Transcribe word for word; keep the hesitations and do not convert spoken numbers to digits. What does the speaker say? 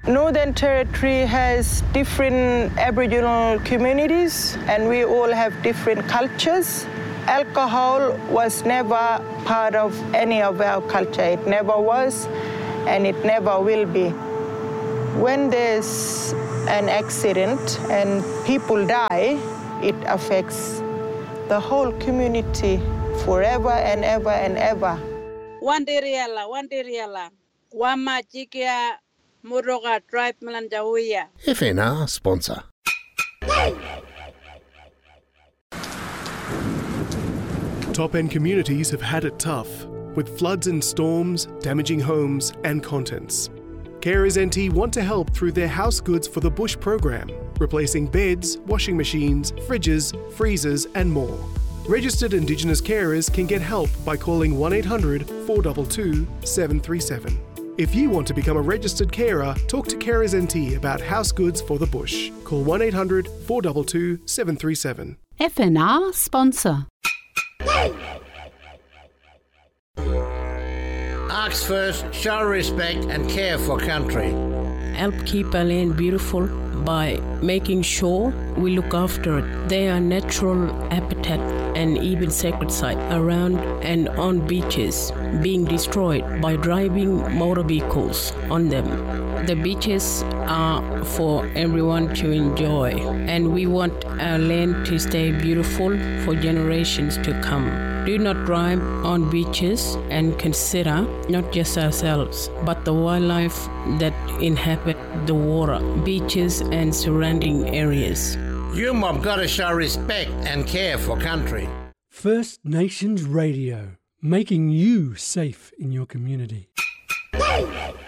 Northern Territory has different Aboriginal communities and we all have different cultures. Alcohol was never part of any of our culture. It never was and it never will be. When there's an accident and people die, it affects the whole community forever and ever and ever. Wandiriala, Wandiriala, Wamajikia Muroga Tribe Melanjawia. F N R sponsor. Top-end communities have had it tough, with floods and storms damaging homes and contents. Carers N T want to help through their House Goods for the Bush program, replacing beds, washing machines, fridges, freezers and more. Registered Indigenous carers can get help by calling one eight hundred four two two seven three seven. If you want to become a registered carer, talk to Carers N T about House Goods for the Bush. Call one eight hundred four two two seven three seven. F N R sponsor. Ask first, show respect and care for country. Help keep our land beautiful by making sure we look after it. They are natural habitat and even sacred site around and on beaches being destroyed by driving motor vehicles on them. The beaches are for everyone to enjoy and we want our land to stay beautiful for generations to come. Do not drive on beaches and consider not just ourselves, but the wildlife that inhabit the water, beaches and surrounding areas. You mob gotta show respect and care for country. First Nations Radio, making you safe in your community.